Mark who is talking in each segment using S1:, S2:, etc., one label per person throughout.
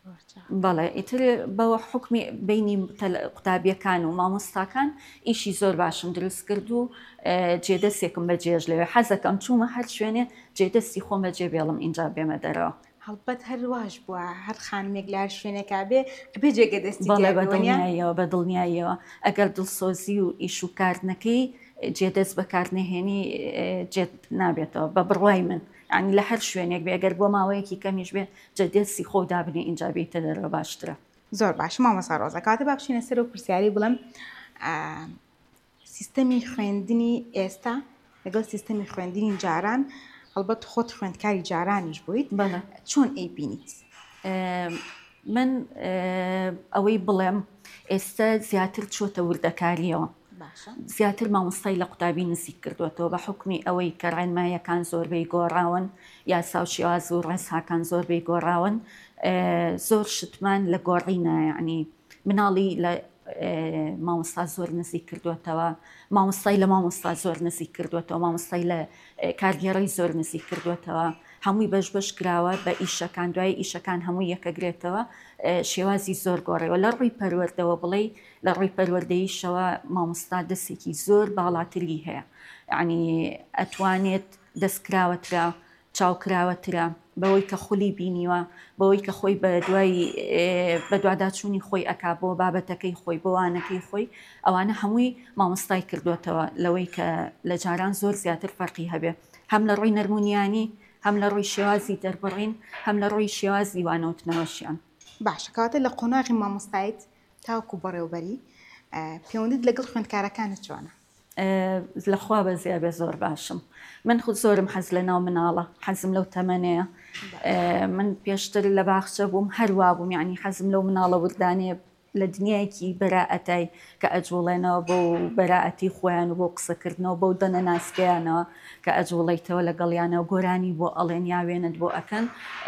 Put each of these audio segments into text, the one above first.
S1: بەڵێ ئیتر بەوە حکمی بینی قوتابیەکان و مامۆستاکان ئیشی زۆر باشم دروست کرد و جێدەستێکم بەجێژ لەوێ حەزەکەم چوومە هەر شوێنێ جێدەستی خۆم بەجێ بێڵم اینجا بێمە دەرەوە.
S2: هەڵبەت هەرواش بووە هەر خانمێک لار شوێنێکا بێ جێگە دەستی
S1: بەڵێ بەدڵنیاییەوە بەدڵنیاییەوە ئەگەر دڵسۆزی و ئیش و کارنەکەی جێدەست بەکارنەهێنی جێت نابێتەوە بە بڕوای من ینی لە هەر شوێنێک بێ ئەگەر بۆ ماوەیەکی کەمیش بێ جێدەستی خۆ دابنێ اینجا بێتە دەرەوە باشترە.
S2: زۆر باش مامۆستا ڕۆزە کاتە با بچینە سەر و پرسیاری بڵم سیستەمی خوێندنی ئێستا لەگەڵ سیستەمی خوێندنی جاران هەڵبەت خۆت خوێندکاری جارانیش بوویت چۆن ئەیبینیت؟
S1: من ئەوەی بڵێم ئێستا زیاتر چۆتە وردەکاریەوە زیاتر مامۆستای لە قوتابی نزیک کردوێتەوە بە حکمی ئەوەی کە ڕێنماییەکان زۆربەی گۆڕاون یاسا و شێواز و ڕێساکان زۆربەی گۆڕاون زۆر شتمان لە گۆڕینە یعنی مناڵی لە مامۆستا زۆر نزیک کردوێتەوە مامۆستای لە مامۆستا زۆر نزیک کردوێتەوە مامۆستای لە کارگێڕی زۆر نزیک کردوێتەوە هەمووی بەش کراوە بە ئیشەکان دوای ئیشەکان هەمووی یەکەگرێتەوە شێوازی زۆر گۆڕێەوە لە ڕووی پەروەردەوە بڵێ لە ڕووی پەروەردەییشەوە مامۆستا دەستێکی زۆر باڵاتری هەیە یعنی ئەتوانێت دەستکراوەترا چاوکراوەترا بەوەی کە خولی بینیوە بەوەی کە خۆی بە دوواداچوونی خۆی ئەکا بۆ بابەتەکەی خۆی بۆوانەکەی خۆی ئەوانە هەمووی مامۆستای کردوێتەوە لەوەی کە لە جاران زۆر زیاتر فەرقی هەبێ هەم لە ڕووی نەرمونیانی هەم لە ڕووی شێوازی دەربڕین هەم لە ڕووی شێوازی وانەوتنەوەشیان.
S2: باشە کەواتە لە قۆناغی مامۆستایت تاوکو بەڕێوەبەری پەیوەندیت لەگەڵ خوێندکارەکانت چۆنە؟
S1: لەخوا بەزیا بێ زۆر باشم من خود زۆرم حەز لە ناو مناڵە حەزم لەو تەمەنەیە من پێشتر لە باخچە بووم هەروە بووم یعنی حەزم لەو مناڵە وردانێ لە دنیایەکی بەراعەتای کە ئەجوڵێنەوە بۆ بەراعەتی خۆیان و بۆ قسەکردنەوە بۆ دەنە ناسکەیانەوە کە ئەجوڵیتەوە لەگەڵیانەوە گۆرانی بۆ ئەڵێن یاوێنت بۆ ئەکەن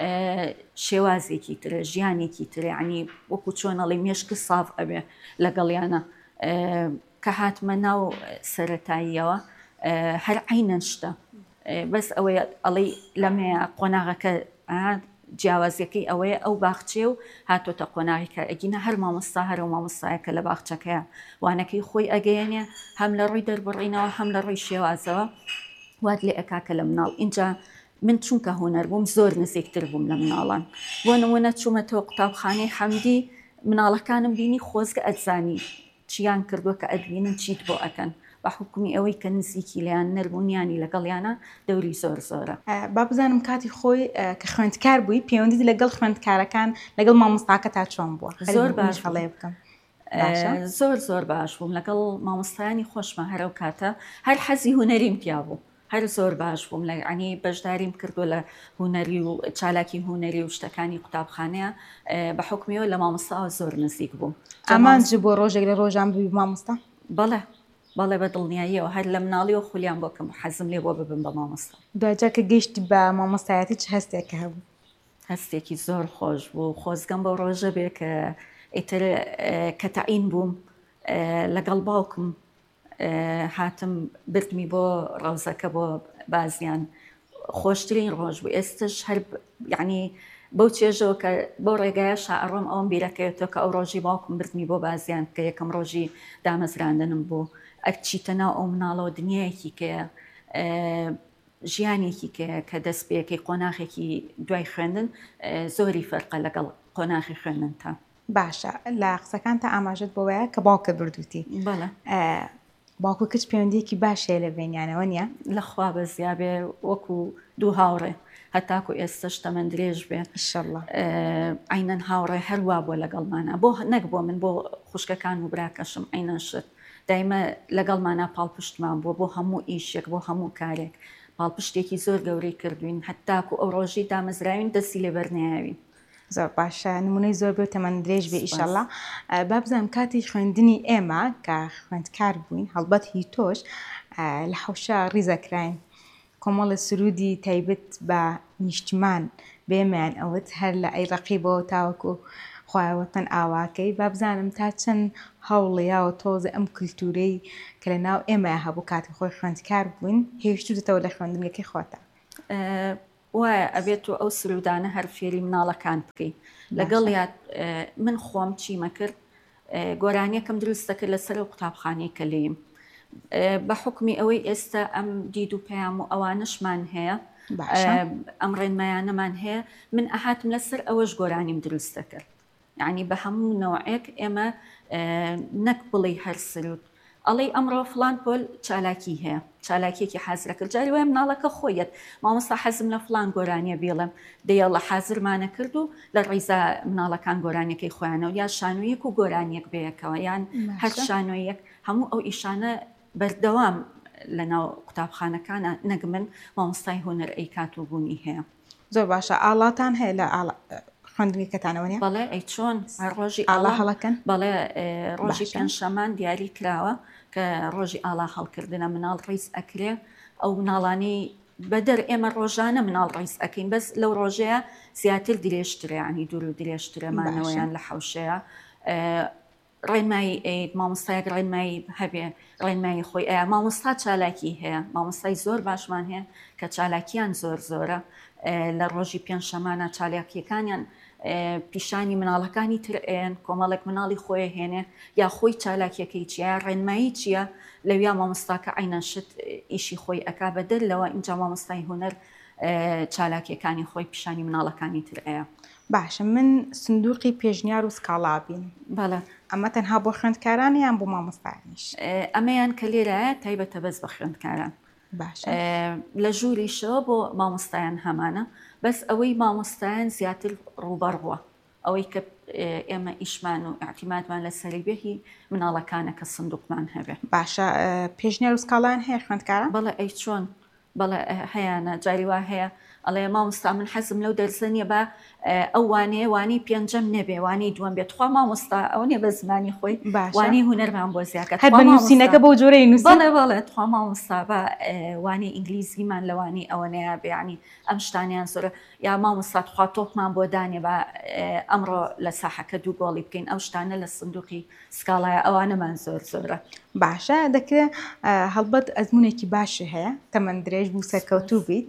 S1: شێوازێکی ترە ژیانێکی ترە ینی وەکو چۆنەڵی مێشکی ساف ئەبێ لەگەڵیانە کە هاتمە ناو سەرەتاییەوە هەر عینەن شتە بەس ئەوەیە ئەڵێ لەمەیە قۆناغەکە جیاوازیەکەی ئەوەیە ئەو باخچێ و هاتۆتە قۆناغی کە ئەگینە هەر مامۆستا هەر و مامۆستایەکە لە باخچەکەیە وانەکەی خۆی ئەگەیەنێ هەم لە ڕووی دەربڕینەوە هەم لە ڕووی شێوازەوە وات لێ ئەکاکە لە مناڵ اینجا من چونکە هوەر بووم زۆر نزیکتر بووم لە مناڵان بۆ نمونە چوومەتەوە قوتابخانەی حەمدی مناڵەکانم بینی خۆزگە ئەتزانی چیان کردووە کە ئەدبینن چیت بۆ ئەکەن بە حکومی ئەوەی کە نزیکی لیان نەربوونیانی لەگەڵیانە دەوری زۆر زۆرە.
S2: با بزانم کاتی خۆی کە خوێندکار بووی پەیوەندیت لەگەڵ خوێندکارەکان لەگەڵ مامۆستاکە تا چۆن بووە؟
S1: زۆر باش
S2: هەڵێ بکەم.
S1: زۆر باش بووم لەگەڵ مامۆستایانی خۆشمە هەرە و کاتە هەر حەزی هوەریم پیا بوو هەر زۆر باش بووم لە عنی بەشداریم کردو لە هوەری و چالاکی هوەری و شتەکانی قوتابخانەیە بە حکمیەوە لە مامۆستاوە زۆر نزیک بووم.
S2: ئامانج بۆ ڕۆژێک لە ڕۆژان بووی مامۆستا؟
S1: بەڵێ بە دڵنیاییەوە هەر لە مناڵی و خولیان بۆکەم حەزم لێ بۆ ببم بە مامۆستا.
S2: دوجا کە گەیشتی بە مامۆستایەتی چ هەستێکە هەبوو؟
S1: هەستێکی زۆر خۆش بوو خۆزگەم بە ڕۆژە بێ کە ئیتر کە تەعین بووم لەگەڵ باوکم هاتم بردمی بۆ ڕەوزەکە بۆ بازیان خۆشترین ڕۆژ بوو ئێستش هەر یعنی بەو چێژەوە کە بۆ ڕێگایە شاعڕۆم ئەوم بیرەکەوێتەوە کە ئەو ڕۆژی باوکم بردمی بۆ بازیان کە یەکەم ڕۆژی دامەزراندنم بوو ئەچیتە ناو ئەو مناڵەوە دنیایەکی کە ژیانێکی کە دەست پێەکەی قۆناغێکی دوای خوێندن زۆری فەرقە لەگەڵ قۆناغی خوێندن تا.
S2: باشە لە قسەکان تا ئاماژت بۆوەیە کە باوکە بردووتی.
S1: بەڵێ
S2: باوکو کچ پەیوەندیەکی باشەیە لە بینیانەوە نییە؟
S1: لەخوا بەزیابێ وەکو دوو هاوڕێ هەتاکو ئێستش تەمەند درێژ بێ
S2: ئینشەڵڵا
S1: عینەن هاوڕێ هەروە بۆ لەگەڵمانە بۆ نەک بۆ من بۆ خوشکەکان و براکەشم عینەن شت دایمە لەگەڵمانە پاڵپشتمان بووە بۆ هەموو ئیشێک بۆ هەموو کارێک پاڵپشتێکی زۆر گەورەی کردوین هەتاکو ئەو ڕۆژی دامەزراوین دەستی لێبەرنایاوین.
S2: زۆر باشە نمونەی زۆر بێ تەمەند درێژ بێ ئینشەڵڵا. با بزانم کاتی خوێندنی ئێمە کە خوێندکار بووین هەڵبەت هی تۆش لە حەوشە ڕیزەکراین کۆمەڵە سرودی تایبەت بە نیشتمان بێمەیان ئەوت هەر لە ئەیڕەقیبەوە تاوەکو خوایەوەتەن ئاواکەی با بزانم تا چەند هەوڵەیەوە تۆزە ئەم کللتورەی کە لە ناو ئێمە هەبوو کاتی خۆی خوێندکار بووین هێشتوتەوە لە خوێندنگەکەی خۆتە؟
S1: وایە ئەبێت و ئەو سرودانە هەر فێری مناڵەکان بکەی لەگەڵ یاد من خۆم چیمە کرد گۆرانیەکەم دروستە کرد لەسەر و قوتابخانەی کە لێیم بە حکمی ئەوەی ئێستا ئەم دید و پەیام و ئەوانشمان هەیە ئەم ڕێنمایانەمان هەیە من ئەهاتم لەسەر ئەوەش گۆرانیم دروستە کرد یعنی بە هەموو نەوعێک ئێمە نەک بڵێ هەر سرود ئەڵێ ئەمڕۆ فلان پۆل چالاکی هەیە چالاکیەکی حازرەکرد جاری وایە مناڵەکە خۆیەت مامۆستا حەزم لە فلان گۆرانیە بێڵم دەیەڵە حازرمانە کرد و لە ڕیزا مناڵەکان گۆرانیەکەی خۆیانەوە یا شانۆیەک و گۆرانیەک بەیەکەوە یان هەر شانۆیەک هەموو ئەو ئیشانە بەردەوام لە ناو قوتابخانەکانە نەک من مامۆستای هونەر ئەی کاتوبوونی هەیە
S2: زۆر باشە ئاڵاتان هەیە لە خوێندنی کەتانەوەنیە
S1: بەڵێ ئەی چۆن ڕۆژی
S2: ئاڵا هەڵەکەن
S1: بەڵێ ڕۆژی پێنجشەمان دیاری کراوە کە ڕۆژی ئاڵا هەڵکردنە مناڵ ڕیز ئەکرێ ئەو مناڵانی بەدەر ئێمە ڕۆژانە مناڵ ڕیز ئەکەین بەس لەو ڕۆژەیە زیاتر درێژترە ینی دوور و درێژترەمانەوەیان لە حەوشەیە ڕێنمایی ئەید مامۆستایەک ڕێنمایی هەبێ ڕێنمایی خۆی ئەیە مامۆستا چالاکی هەیە مامۆستای زۆر باشمان هەیە کە چالاکیان زۆر زۆرە لە ڕۆژی پێنجشەمانە چالاکیەکانیان پیشانی مناڵەکانی تر ئێن کۆمەڵێک مناڵی خۆی هێنێ یا خۆی چالاکیەکەی چیە ڕێنمایی چییە لەویا مامۆستاکە عینەشت ئیشی خۆی ئەکا بەدەر لەوە اینجا مامۆستای هونەر چالاکیەکانی خۆی پیشانی مناڵەکانی تر ئەیە
S2: باشە من سندوقی پێشنیار و سکاڵا بین
S1: بەڵێ
S2: ئەمە تەنها بۆ خوێندکاران یان بۆ مامۆستایانیش
S1: ئەمەیان کە لێرەیە تایبەتە بەس بە خوێندکاران
S2: باشە
S1: لە ژووریشەوە بۆ مامۆستایان هەمانە بەس ئەوەی مامۆستایان زیاتر ڕووبەڕوە ئەوەی کە ئێمە ئیشمان و ئاعتیمادمان لە سەریبێهی مناڵەکانە کە سندوقمان هەبێ
S2: باشە پێشنیار و سکاڵان هەیە خوێندکاران
S1: بەڵێ ئەی چۆن بەڵێ هەیەە جاری وا هەیە ئەڵێ مامۆستا من حەزم لەو دەرسەنیە بە ئەو وانەیە وانی پێنجەم نەبێ وانی دووەم بێت خوا مامۆستا ئەو نیە بە زمانی خۆی وانی هونەرمان بۆ زیاکە
S2: هەر بە نووسینەکە بۆ جۆرەی نووسین
S1: بەڵێ بەڵێ خوا مامۆستا بە وانی ئینگلیزیمان لەوانی ئەوە نەیە بێ ئەم شتانیان زۆرە یا مامۆستا خوا تۆپمان بۆ دانێ بە ئەمڕۆ لە ساحەکە دوو گۆڵی بکەین ئەو شتانە لە سندوقی سکاڵایە ئەوانەمان زۆر زۆرە
S2: باشە دەکرێت هەڵبەت ئەزمونێکی باشە هەیە تەمەند درێژ بوو سەرکەوتوو بیت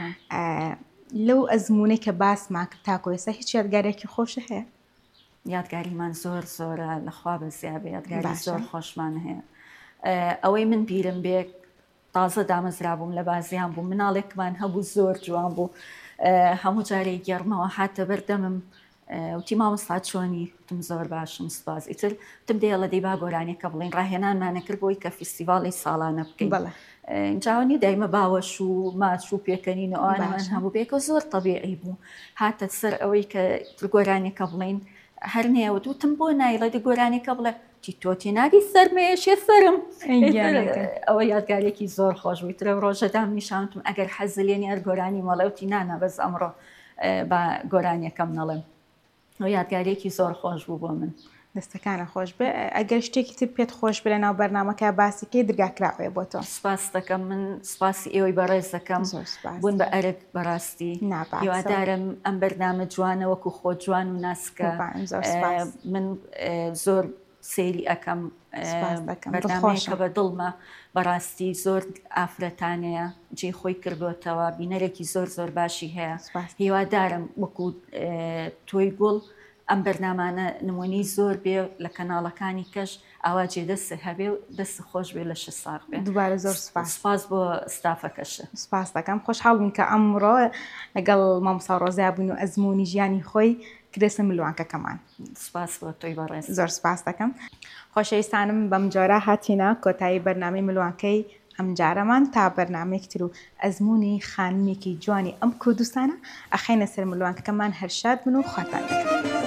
S2: لەو ئەزمونەی کە باسمان کرد تاکۆ ئێستا هیچ یادگارێکی خۆشە هەیە
S1: یادگاریمان زۆر زۆرە لەخوا بە زیابێ یادگاری زۆر خۆشمان هەیە ئەوەی من بیرم بێ تازە دامەزرا بووم لە بازیان بوو مناڵێکمان هەبوو زۆر جوان بوو هەموو جارێک گەڕمەوە هاتە بەردەمم وتی مامۆستا چۆنی تم زۆر باشم سپاس ئیتر تم دێڵە دەی با گۆرانیەکە بڵێن ڕاهێنانمانە کرد بۆی کە فیستیڤاڵی ساڵانە بکەین جاوانی دایمە باوەش و ماچ و پێکەنین و ئەوانەمان هەموو بێکە زۆر تەبیعی بوو هاتە سەر ئەوەی کە گۆرانیەکە بڵین هەر نێوە دووتم بۆ نایڵە دی گۆرانیەکە بڵێ تۆتی نادی سەرمێشێ سەرم ئەوە یادگارێکی زۆر خۆش بووی ترە ڕۆژەدام نیشانتم ئەگەر حەزلێنی هەر گۆرانی مەڵەوتی نانە بەس ئەمڕۆ بە گۆرانیەکەم نەڵێم ئەو یادگارێکی زۆر خۆش بوو بۆ من
S2: دەستەکانە خۆش بێ ئەگەر شتێکی تر پێت خۆش بێ لە ناو بەرنامەکە باسیکەی دەرگاکراوێ بۆ تۆ
S1: سپاس دەکەم من سپاسی ئێوەی بەڕێز دەکەم بوون بە ئەرک بەڕاستی هیوادارم ئەم بەرنامە جوانە وەکو خۆ جوان و ناسکە من زۆر سێری ئەەکەم بەرنامەیەکە بە دڵمە بەڕاستی زۆر ئافرەتانەیە جێ خۆی کردوتەوە بینەرێکی زۆر زۆر باشی هەیە هیوادارم وەکو تۆی گوڵ ئەم بەرنامانە نمونی زۆر بێ لە کەناڵەکانی کەش ئاواجێ دەست هەبێ و دەست خۆش بێ لە ش ساغ بێ
S2: دووبارە زۆر
S1: سپاس بۆ ستافەکەشە
S2: سپاس دەکەم خۆشحاڵ بووین کە ئەمڕۆ لەگەڵ مامۆستا ڕۆزیا بووین و ئەزمموی ژیانی خۆی کرێسە ملوانکەکەمان
S1: سپاس بۆ تۆی بەڕێز
S2: زۆر سپاس دەکەم خۆشەویستانم بەم جۆرە هاتینا کۆتایی بەرنامەی ملوانکەی ئەم جارەمان تا بەرنامەیەکتر و ئەزمموی خانمێکی جوانی ئەم کوردستانە ئەخەینە سەر ملوانکەکەمان هەر شاد بن و خواتان دەکەم.